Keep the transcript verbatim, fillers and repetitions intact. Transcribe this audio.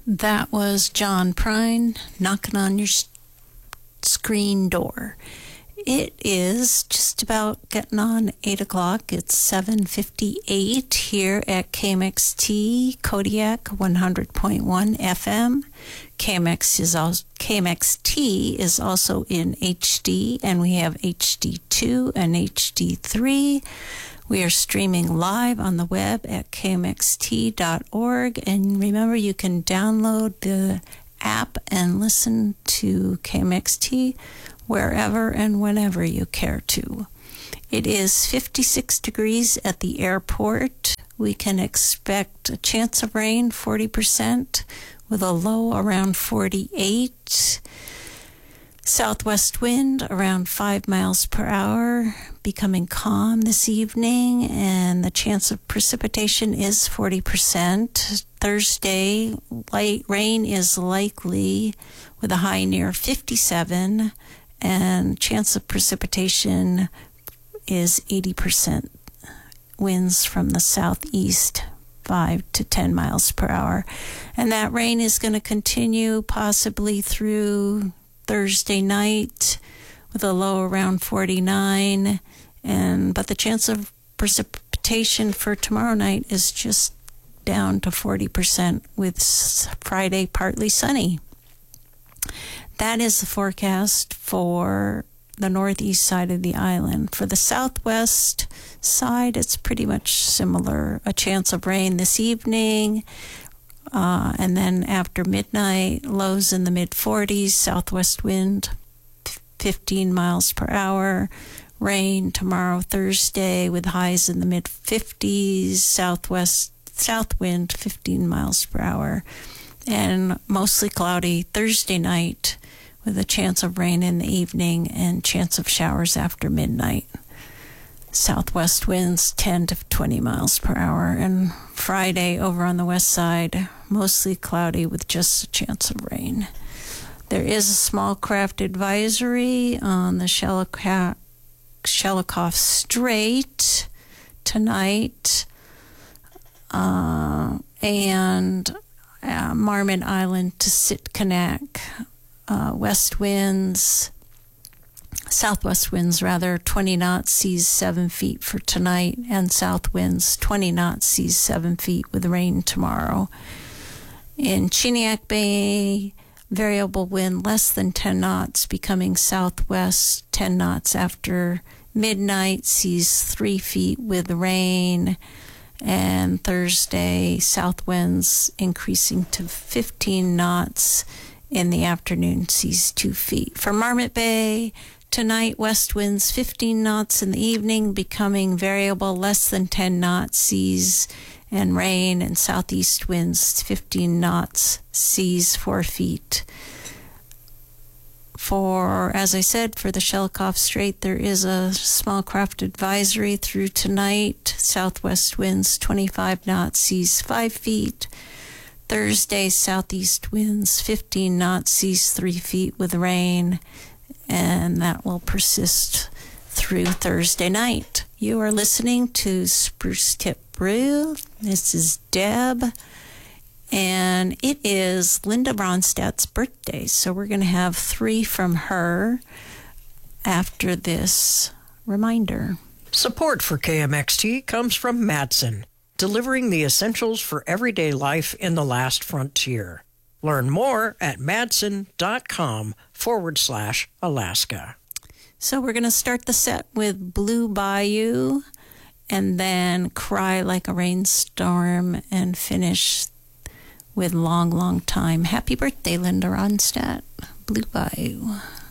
That was John Prine, Knocking on Your s- Screen Door. It is just about getting on eight o'clock. It's seven fifty-eight here at K M X T Kodiak one hundred point one F M. K M X is also, K M X T is also in H D, and we have H D two and H D three. We are streaming live on the web at K M X T dot org, and remember, you can download the app and listen to K M X T wherever and whenever you care to. It is fifty-six degrees at the airport. We can expect a chance of rain, forty percent, with a low around forty-eight. Southwest wind around five miles per hour, becoming calm this evening, and the chance of precipitation is forty percent. Thursday, light rain is likely with a high near fifty-seven, and chance of precipitation is eighty percent. Winds from the southeast, five to ten miles per hour. And that rain is going to continue possibly through Thursday night with a low around forty-nine, and but the chance of precipitation for tomorrow night is just down to forty percent with Friday partly sunny. That is the forecast for the northeast side of the island. For the southwest side, it's pretty much similar. A chance of rain this evening, Uh, and then after midnight, lows in the mid-forties, southwest wind fifteen miles per hour. Rain tomorrow, Thursday, with highs in the mid-fifties, southwest south wind fifteen miles per hour. And mostly cloudy Thursday night with a chance of rain in the evening and chance of showers after midnight. Southwest winds ten to twenty miles per hour. And Friday over on the west side, mostly cloudy with just a chance of rain. There is a small craft advisory on the Shelikof Shelikof Strait tonight, uh, and uh, Marmot Island to Sitkinak. Uh, west winds, southwest winds rather, twenty knots, seas seven feet for tonight, and south winds twenty knots, seas seven feet with rain tomorrow. In Chiniak Bay, variable wind less than ten knots, becoming southwest ten knots after midnight, seas three feet with rain. And Thursday, south winds increasing to fifteen knots in the afternoon, seas two feet. For Marmot Bay, tonight, west winds fifteen knots in the evening, becoming variable less than ten knots, seas and rain, and southeast winds fifteen knots, seas four feet. For, as I said, for the Shelikof Strait, there is a small craft advisory through tonight. Southwest winds twenty-five knots, seas five feet. Thursday, southeast winds fifteen knots, seas three feet with rain, and that will persist through Thursday night. You are listening to Spruce Tip Brew. This is Deb, and it is Linda Ronstadt's birthday, so we're going to have three from her after this reminder. Support for K M X T comes from Madsen, delivering the essentials for everyday life in the last frontier. Learn more at madsen.com forward slash Alaska. So we're going to start the set with Blue Bayou, and then Cry Like a Rainstorm, and finish with Long, Long Time. Happy birthday, Linda Ronstadt. Blue Bayou.